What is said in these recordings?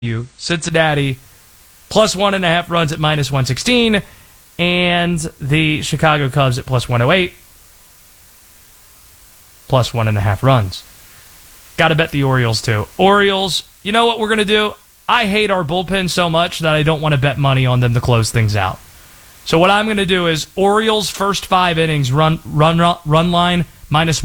Cincinnati plus 1.5 runs at minus 116, and the Chicago Cubs at plus 108, plus 1.5 runs. Got to bet the Orioles too. Orioles, you know what we're going to do? I hate our bullpen so much that I don't want to bet money on them to close things out. So what I'm going to do is Orioles first 5 innings run line minus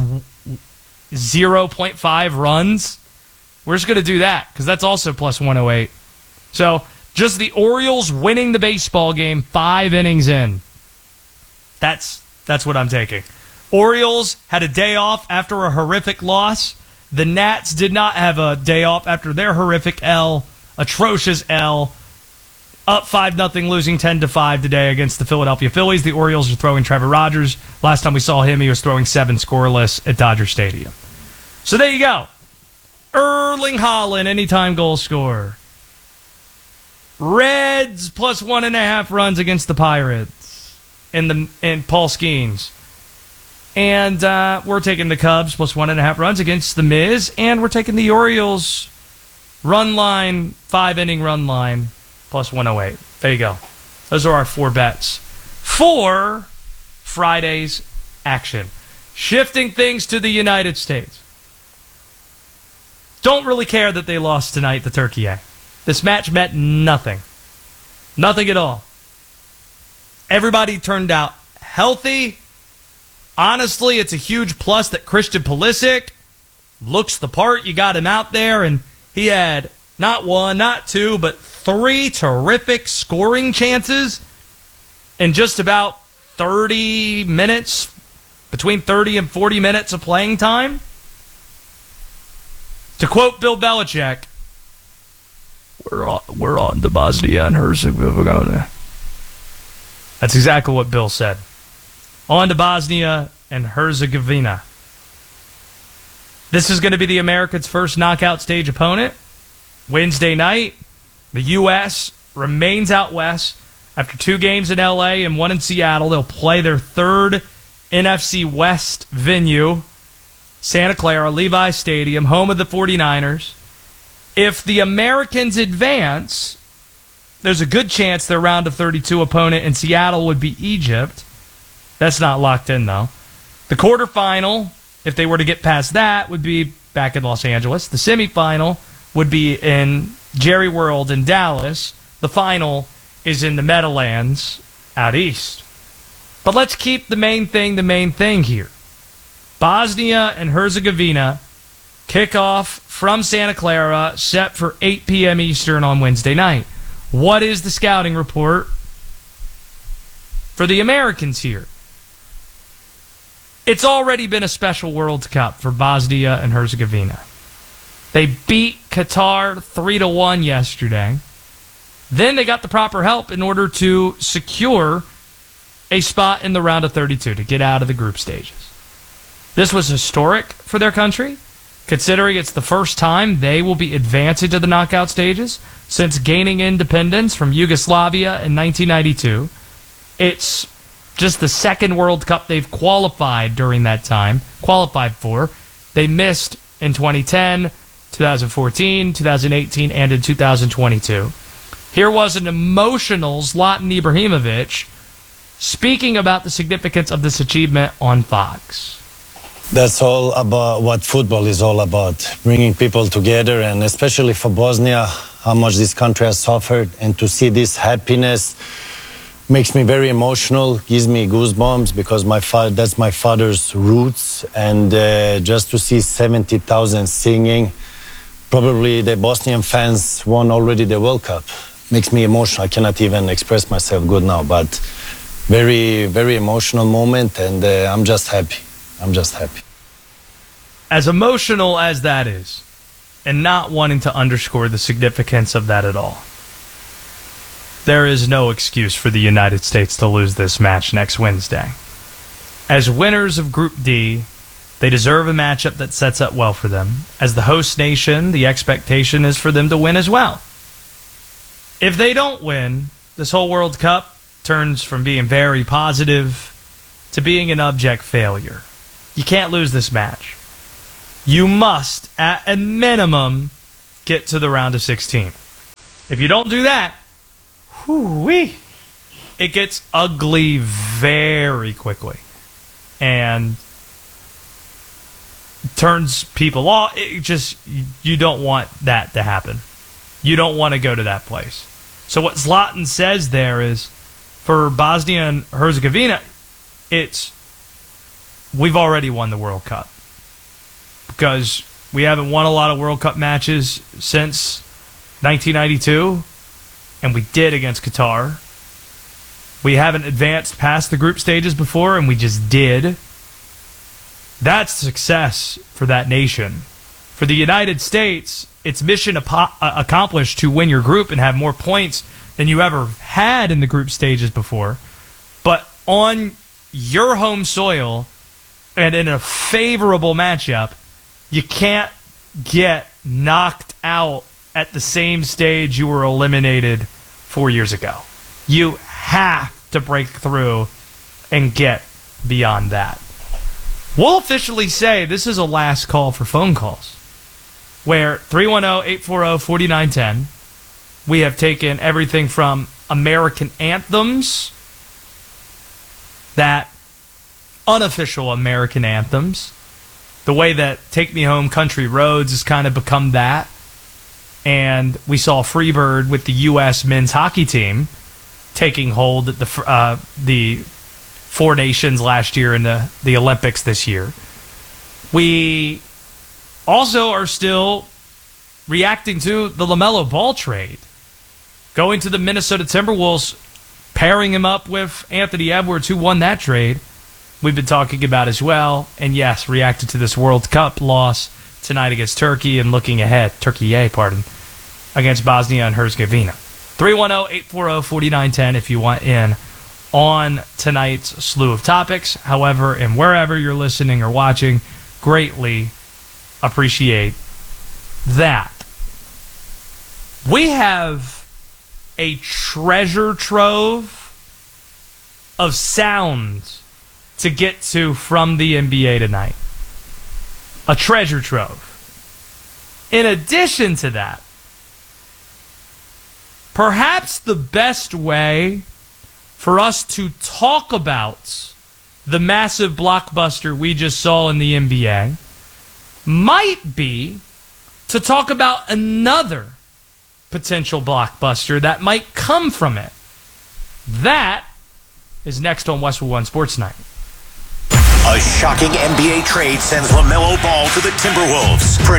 0.5 runs. We're just going to do that because that's also plus 108. So just the Orioles winning the baseball game 5 innings in. That's what I'm taking. Orioles had a day off after a horrific loss. The Nats did not have a day off after their horrific atrocious L. Up 5-0, losing 10-5 today against the Philadelphia Phillies. The Orioles are throwing Trevor Rogers. Last time we saw him, he was throwing 7 scoreless at Dodger Stadium. So there you go. Erling Haaland, anytime goal scorer. Reds plus 1.5 runs against the Pirates in Paul Skeens. And we're taking the Cubs plus 1.5 runs against the Miz. And we're taking the Orioles run line, 5-inning run line, plus 108. There you go. Those are our 4 bets for Friday's action. Shifting things to the United States. Don't really care that they lost tonight, the Turkey Egg. This match meant nothing. Nothing at all. Everybody turned out healthy. Honestly, it's a huge plus that Christian Pulisic looks the part. You got him out there, and he had not 1, not 2, but 3 terrific scoring chances in just about 30 minutes, between 30 and 40 minutes of playing time. To quote Bill Belichick, we're on to Bosnia and Herzegovina. That's exactly what Bill said. On to Bosnia and Herzegovina. This is going to be the Americans' first knockout stage opponent. Wednesday night, the U.S. remains out west. After 2 games in L.A. and 1 in Seattle, they'll play their 3rd NFC West venue, Santa Clara, Levi Stadium, home of the 49ers. If the Americans advance, there's a good chance their round of 32 opponent in Seattle would be Egypt. That's not locked in, though. The quarterfinal, if they were to get past that, would be back in Los Angeles. The semifinal would be in Jerry World in Dallas. The final is in the Meadowlands out east. But let's keep the main thing here. Bosnia and Herzegovina kickoff from Santa Clara, set for 8 p.m. Eastern on Wednesday night. What is the scouting report for the Americans here? It's already been a special World Cup for Bosnia and Herzegovina. They beat Qatar 3-1 yesterday. Then they got the proper help in order to secure a spot in the round of 32 to get out of the group stages. This was historic for their country, considering it's the first time they will be advancing to the knockout stages since gaining independence from Yugoslavia in 1992. It's just the 2nd World Cup they've qualified during that time, qualified for. They missed in 2010, 2014, 2018, and in 2022. Here was an emotional Zlatan Ibrahimovic speaking about the significance of this achievement on Fox. That's all about what football is all about, bringing people together, and especially for Bosnia, how much this country has suffered, and to see this happiness makes me very emotional, gives me goosebumps, because that's my father's roots, and just to see 70,000 singing, probably the Bosnian fans won already the World Cup. Makes me emotional. I cannot even express myself good now, but very, very emotional moment, and I'm just happy. I'm just happy. As emotional as that is, and not wanting to underscore the significance of that at all, there is no excuse for the United States to lose this match next Wednesday. As winners of Group D, they deserve a matchup that sets up well for them. As the host nation, the expectation is for them to win as well. If they don't win, this whole World Cup turns from being very positive to being an abject failure. You can't lose this match. You must, at a minimum, get to the round of 16. If you don't do that, whoo-wee, it gets ugly very quickly. And turns people off. It just, you don't want that to happen. You don't want to go to that place. So what Zlatan says there is, for Bosnia and Herzegovina, it's, we've already won the World Cup. Because we haven't won a lot of World Cup matches since 1992, and we did against Qatar. We haven't advanced past the group stages before, and we just did. That's success for that nation. For the United States, it's mission accomplished to win your group and have more points than you ever had in the group stages before. But on your home soil and in a favorable matchup, you can't get knocked out at the same stage you were eliminated 4 years ago. You have to break through and get beyond that. We'll officially say this is a last call for phone calls, where 310-840-4910, we have taken everything from American anthems, that unofficial American anthems, the way that Take Me Home Country Roads has kind of become that, and we saw Freebird with the U.S. men's hockey team taking hold at the Four Nations last year in the Olympics this year. We also are still reacting to the LaMelo Ball trade, going to the Minnesota Timberwolves, pairing him up with Anthony Edwards, who won that trade. We've been talking about as well, and yes, reacted to this World Cup loss tonight against Turkey and looking ahead, against Bosnia and Herzegovina. 310-840-4910 if you want in on tonight's slew of topics. However, and wherever you're listening or watching, greatly appreciate that. We have a treasure trove of sounds to get to from the NBA tonight. A treasure trove. In addition to that, perhaps the best way for us to talk about the massive blockbuster we just saw in the NBA might be to talk about another potential blockbuster that might come from it. That is next on Westwood One Sports Night. A shocking NBA trade sends LaMelo Ball to the Timberwolves.